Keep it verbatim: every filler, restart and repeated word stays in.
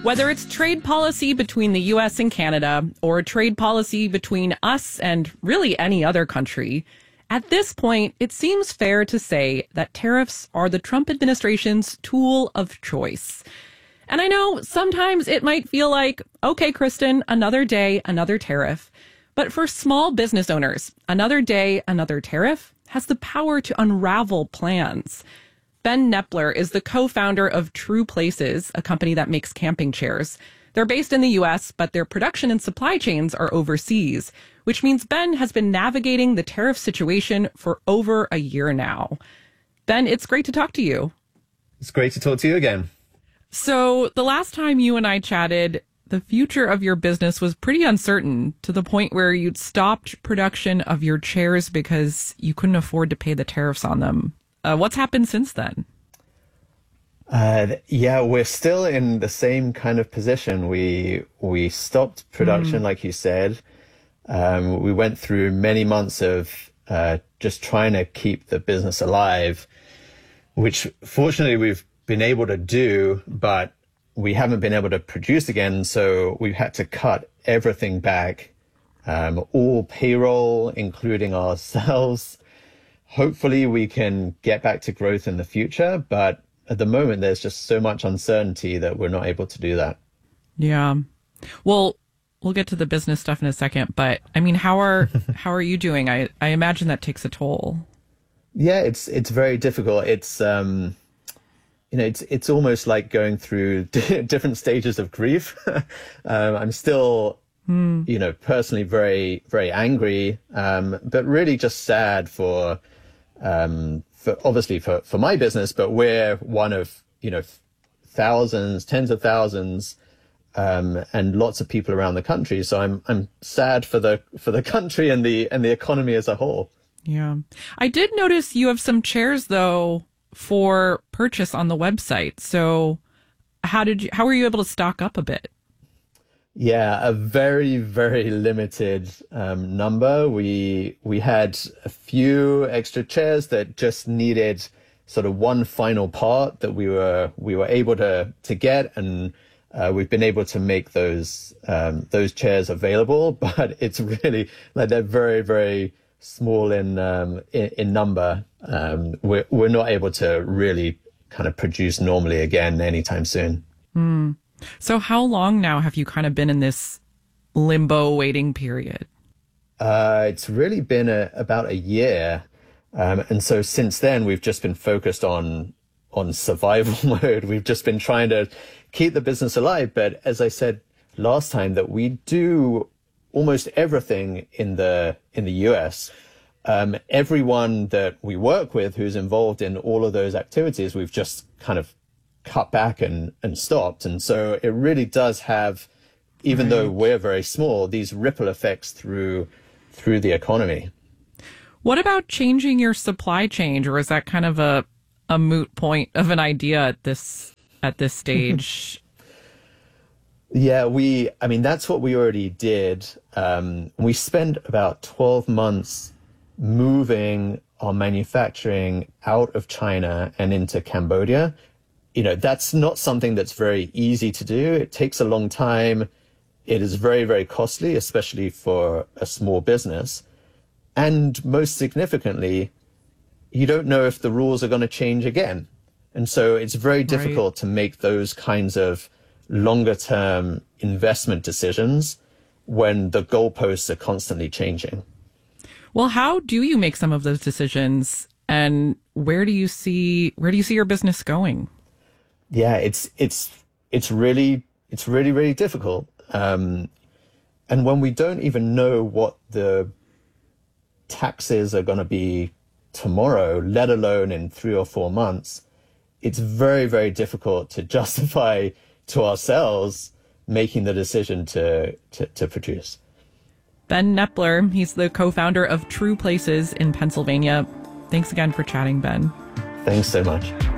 Whether it's trade policy between the U S and Canada or trade policy between us and really any other country, at this point, it seems fair to say that tariffs are the Trump administration's tool of choice. And I know sometimes it might feel like, okay, Kristen, another day, another tariff. But for small business owners, another day, another tariff has the power to unravel plans. Ben Knepler is the co-founder of True Places, a company that makes camping chairs. They're based in the U S, but their production and supply chains are overseas, which means Ben has been navigating the tariff situation for over a year now. Ben, it's great to talk to you. It's great to talk to you again. So the last time you and I chatted, the future of your business was pretty uncertain, to the point where you'd stopped production of your chairs because you couldn't afford to pay the tariffs on them. Uh, what's happened since then? Uh, yeah, we're still in the same kind of position. We we stopped production, mm. like you said. Um, we went through many months of uh, just trying to keep the business alive, which fortunately we've been able to do, but we haven't been able to produce again. So we've had to cut everything back, um, all payroll, including ourselves. Hopefully we can get back to growth in the future, but at the moment there's just so much uncertainty that we're not able to do that. Yeah. Well, we'll get to the business stuff in a second, but I mean, how are how are you doing? I, I imagine that takes a toll. Yeah, it's it's very difficult. It's um you know, it's it's almost like going through d- different stages of grief. um, I'm still, mm. you know, personally very, very angry, um, but really just sad for, um, for obviously for, for my business, but we're one of, you know, thousands, tens of thousands, um, and lots of people around the country. So I'm I'm sad for the for the country and the and the economy as a whole. Yeah, I did notice you have some chairs though for purchase on the website. So how did you, how were you able to stock up a bit? Yeah, a very, very limited um, number. We, we had a few extra chairs that just needed sort of one final part that we were, we were able to, to get. And uh, we've been able to make those, um, those chairs available, but it's really like they're very, very small in, um, in, in number. Um, we're, we're not able to really kind of produce normally again anytime soon. Mm. So how long now have you kind of been in this limbo waiting period? Uh, it's really been a, about a year. Um, and so since then, we've just been focused on, on survival mode. We've just been trying to keep the business alive. But as I said last time, that we do almost everything in the, in the U S. Um, everyone that we work with who's involved in all of those activities, we've just kind of cut back and, and stopped. And so it really does have, even right. though we're very small, these ripple effects through through the economy. What about changing your supply chain, or is that kind of a a moot point of an idea at this at this stage? Yeah, we, I mean, that's what we already did. Um, we spent about twelve months moving our manufacturing out of China and into Cambodia. You know, that's not something that's very easy to do. It takes a long time. It is very, very costly, especially for a small business. And most significantly, you don't know if the rules are going to change again. And so it's very difficult right. to make those kinds of longer term investment decisions when the goalposts are constantly changing. Well, how do you make some of those decisions, and where do you see where do you see your business going? Yeah, it's it's it's really it's really really difficult. Um, and when we don't even know what the taxes are going to be tomorrow, let alone in three or four months, it's very very difficult to justify to ourselves making the decision to to, to produce. Ben Knepler, he's the co-founder of True Places in Pennsylvania. Thanks again for chatting, Ben. Thanks so much.